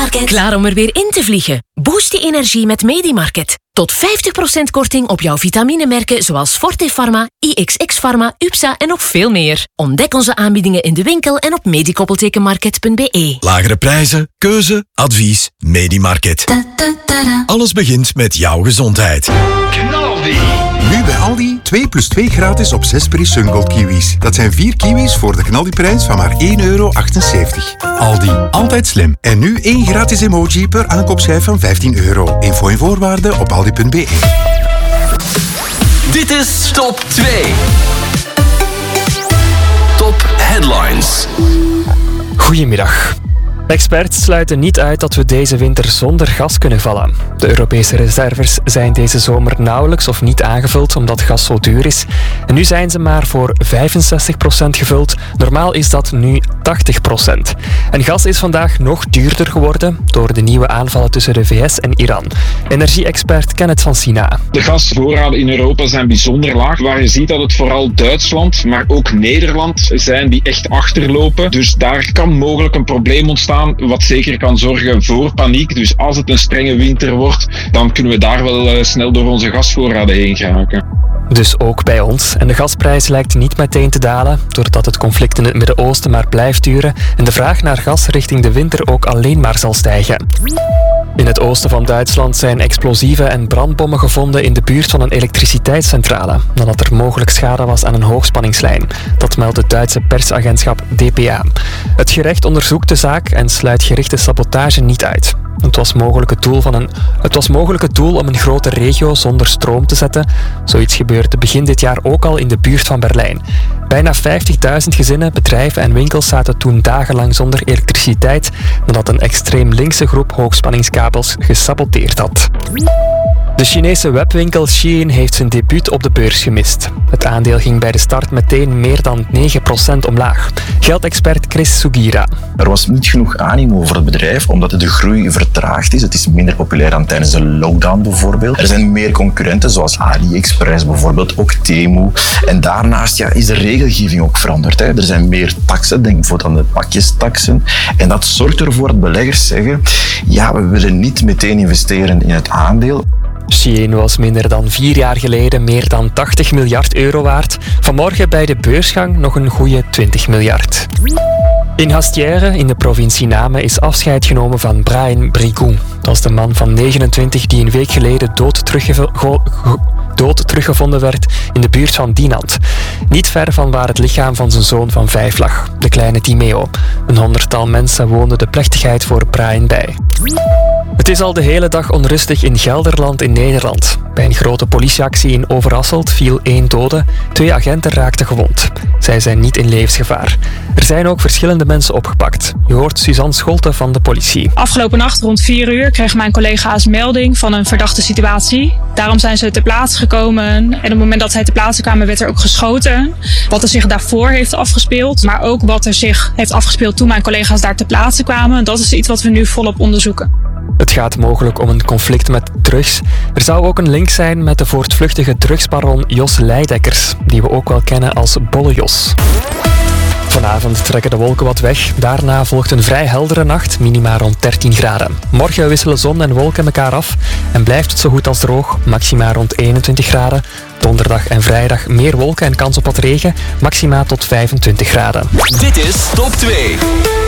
Klaar om er weer in te vliegen? Boost je energie met Medimarket. Tot 50% korting op jouw vitaminemerken zoals Forte Pharma, IXX Pharma, UPSA en nog veel meer. Ontdek onze aanbiedingen in de winkel en op medikoppeltekenmarket.be. Lagere prijzen, keuze, advies, Medimarket. Alles begint met jouw gezondheid. Knaldi! Nu bij Aldi 2 plus 2 gratis op 6 Peri Sungold kiwis. Dat zijn 4 kiwis voor de Knaldi-prijs van maar €1,78. Aldi, altijd slim. En nu 1 gratis emoji per aankoopschijf van €15. Info en voorwaarden op aldi.be. Dit is Top 2. Top Headlines. Goedemiddag. Experts sluiten niet uit dat we deze winter zonder gas kunnen vallen. De Europese reserves zijn deze zomer nauwelijks of niet aangevuld omdat gas zo duur is. En nu zijn ze maar voor 65% gevuld. Normaal is dat nu 80%. En gas is vandaag nog duurder geworden door de nieuwe aanvallen tussen de VS en Iran. Energie-expert Kenneth van Sina. De gasvoorraden in Europa zijn bijzonder laag, waar je ziet dat het vooral Duitsland, maar ook Nederland zijn die echt achterlopen. Dus daar kan mogelijk een probleem ontstaan, wat zeker kan zorgen voor paniek. Dus als het een strenge winter wordt, dan kunnen we daar wel snel door onze gasvoorraden heen geraken. Dus ook bij ons. En de gasprijs lijkt niet meteen te dalen, doordat het conflict in het Midden-Oosten maar blijft duren en de vraag naar gas richting de winter ook alleen maar zal stijgen. In het oosten van Duitsland zijn explosieven en brandbommen gevonden in de buurt van een elektriciteitscentrale, nadat er mogelijk schade was aan een hoogspanningslijn. Dat meldt het Duitse persagentschap dpa. Het gerecht onderzoekt de zaak en sluit gerichte sabotage niet uit. Het was mogelijk het doel om een grote regio zonder stroom te zetten. Zoiets gebeurde begin dit jaar ook al in de buurt van Berlijn. Bijna 50.000 gezinnen, bedrijven en winkels zaten toen dagenlang zonder elektriciteit nadat een extreem linkse groep hoogspanningskabels gesaboteerd had. De Chinese webwinkel Shein heeft zijn debuut op de beurs gemist. Het aandeel ging bij de start meteen meer dan 9% omlaag. Geldexpert Chris Sugira. Er was niet genoeg animo voor het bedrijf omdat de groei vertraagd is. Het is minder populair dan tijdens de lockdown bijvoorbeeld. Er zijn meer concurrenten zoals AliExpress bijvoorbeeld, ook Temu. En daarnaast is de regelgeving ook veranderd. Er zijn meer taksen, denk bijvoorbeeld aan de pakjestaksen. En dat zorgt ervoor dat beleggers zeggen, we willen niet meteen investeren in het aandeel. Shein was minder dan 4 jaar geleden meer dan 80 miljard euro waard. Vanmorgen bij de beursgang nog een goede 20 miljard. In Hastière, in de provincie Namen, is afscheid genomen van Brian Brigou. Dat is de man van 29 die een week geleden dood teruggevonden werd in de buurt van Dinant. Niet ver van waar het lichaam van zijn zoon van 5 lag, de kleine Timeo. Een 100-tal mensen woonden de plechtigheid voor Brian bij. Het is al de hele dag onrustig in Gelderland in Nederland. Bij een grote politieactie in Overasselt viel 1 dode, 2 agenten raakten gewond. Zij zijn niet in levensgevaar. Er zijn ook verschillende mensen opgepakt. Je hoort Suzanne Scholte van de politie. Afgelopen nacht rond 4 uur kregen mijn collega's melding van een verdachte situatie. Daarom zijn ze ter plaatse gekomen en op het moment dat zij ter plaatse kwamen werd er ook geschoten. Wat er zich daarvoor heeft afgespeeld, maar ook wat er zich heeft afgespeeld toen mijn collega's daar ter plaatse kwamen. Dat is iets wat we nu volop onderzoeken. Het gaat mogelijk om een conflict met drugs. Er zou ook een link zijn met de voortvluchtige drugsbaron Jos Leidekkers, die we ook wel kennen als Bolle Jos. Vanavond trekken de wolken wat weg. Daarna volgt een vrij heldere nacht, minima rond 13 graden. Morgen wisselen zon en wolken elkaar af en blijft het zo goed als droog, maxima rond 21 graden. Donderdag en vrijdag meer wolken en kans op wat regen, maxima tot 25 graden. Dit is Top 2.